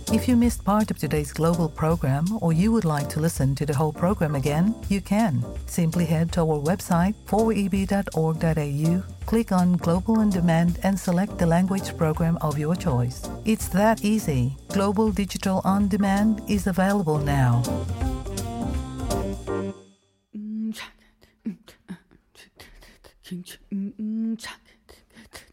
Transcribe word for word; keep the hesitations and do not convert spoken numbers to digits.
If you missed part of today's global program or you would like to listen to the whole program again, you can. Simply head to our website four e b dot org dot a u, click on Global On Demand and select the language program of your choice. It's that easy. Global Digital On Demand is available now. 음, 자, 음, 자, 음, 자,